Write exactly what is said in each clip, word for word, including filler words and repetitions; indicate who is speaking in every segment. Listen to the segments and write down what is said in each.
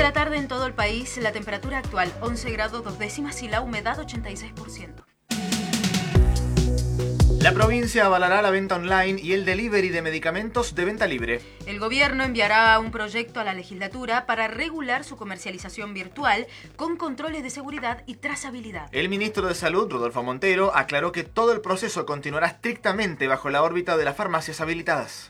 Speaker 1: la tarde en todo el país, la temperatura actual once grados dos décimas y la humedad ochenta y seis por ciento.
Speaker 2: La provincia avalará la venta online y el delivery de medicamentos de venta libre.
Speaker 1: El gobierno enviará un proyecto a la legislatura para regular su comercialización virtual con controles de seguridad y trazabilidad.
Speaker 2: El ministro de Salud, Rodolfo Montero, aclaró que todo el proceso continuará estrictamente bajo la órbita de las farmacias habilitadas.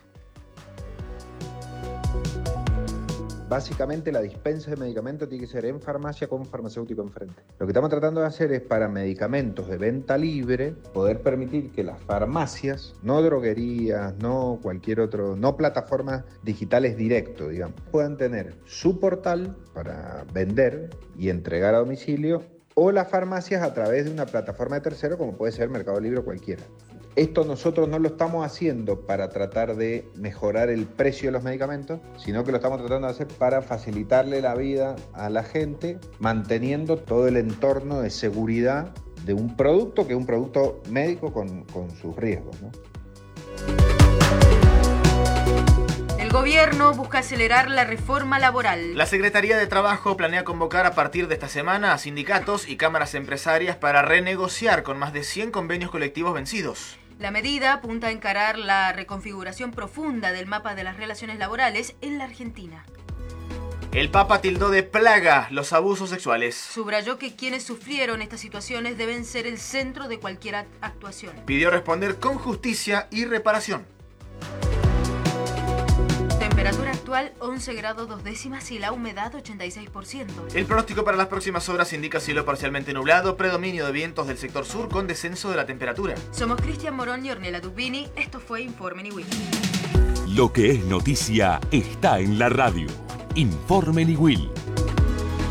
Speaker 3: Básicamente la dispensa de medicamentos tiene que ser en farmacia con farmacéutico enfrente. Lo que estamos tratando de hacer es para medicamentos de venta libre poder permitir que las farmacias, no droguerías, no cualquier otro, no plataformas digitales directo, digamos, puedan tener su portal para vender y entregar a domicilio, o las farmacias a través de una plataforma de tercero como puede ser Mercado Libre o cualquiera. Esto nosotros no lo estamos haciendo para tratar de mejorar el precio de los medicamentos, sino que lo estamos tratando de hacer para facilitarle la vida a la gente, manteniendo todo el entorno de seguridad de un producto que es un producto médico con, con sus riesgos, ¿no?
Speaker 1: El gobierno busca acelerar la reforma laboral.
Speaker 2: La Secretaría de Trabajo planea convocar a partir de esta semana a sindicatos y cámaras empresarias para renegociar con más de cien convenios colectivos vencidos.
Speaker 1: La medida apunta a encarar la reconfiguración profunda del mapa de las relaciones laborales en la Argentina.
Speaker 2: El Papa tildó de plaga los abusos sexuales.
Speaker 1: Subrayó que quienes sufrieron estas situaciones deben ser el centro de cualquier actuación.
Speaker 2: Pidió responder con justicia y reparación.
Speaker 1: Temperatura actual once grados dos décimas y la humedad ochenta y seis por ciento.
Speaker 2: El pronóstico para las próximas horas indica cielo parcialmente nublado, predominio de vientos del sector sur con descenso de la temperatura.
Speaker 1: Somos Cristian Morón y Ornella Dubini. Esto fue Informe Niwil.
Speaker 4: Lo que es noticia está en la radio. Informe Niwil.